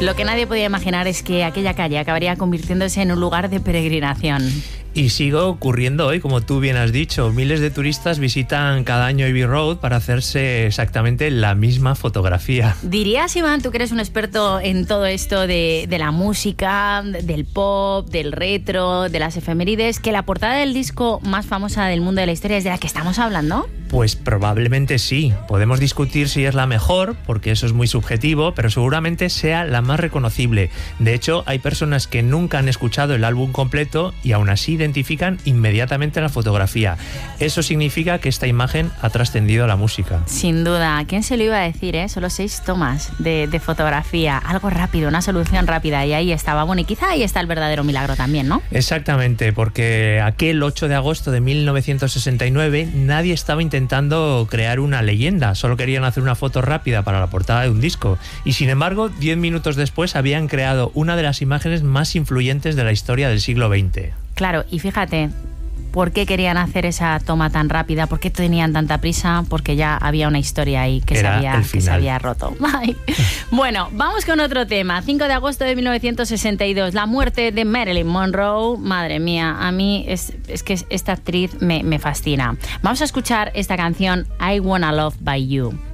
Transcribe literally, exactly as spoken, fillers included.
Lo que nadie podía imaginar es que aquella calle acabaría convirtiéndose en un lugar de peregrinación. Y sigue ocurriendo hoy, como tú bien has dicho. Miles de turistas visitan cada año Abbey Road para hacerse exactamente la misma fotografía. ¿Dirías, Iván, tú que eres un experto en todo esto de, de la música, del pop, del retro, de las efemérides, que la portada del disco más famosa del mundo de la historia es de la que estamos hablando? Pues probablemente sí. Podemos discutir si es la mejor, porque eso es muy subjetivo, pero seguramente sea la más reconocible. De hecho, hay personas que nunca han escuchado el álbum completo y aún así identifican inmediatamente la fotografía. Eso significa que esta imagen ha trascendido a la música. Sin duda. ¿Quién se lo iba a decir, eh? Solo seis tomas de, de fotografía. Algo rápido, una solución rápida. Y ahí estaba. Bueno, y quizá ahí está el verdadero milagro también, ¿no? Exactamente, porque aquel ocho de agosto de mil novecientos sesenta y nueve nadie estaba intentando intentando crear una leyenda, solo querían hacer una foto rápida para la portada de un disco y sin embargo diez minutos después habían creado una de las imágenes más influyentes de la historia del siglo veinte. Claro, y fíjate, ¿por qué querían hacer esa toma tan rápida? ¿Por qué tenían tanta prisa? Porque ya había una historia ahí que, se había, que se había roto. Ay. Bueno, vamos con otro tema. cinco de agosto de mil novecientos sesenta y dos, la muerte de Marilyn Monroe. Madre mía, a mí es, es que esta actriz me, me fascina. Vamos a escuchar esta canción, I Wanna Love By You.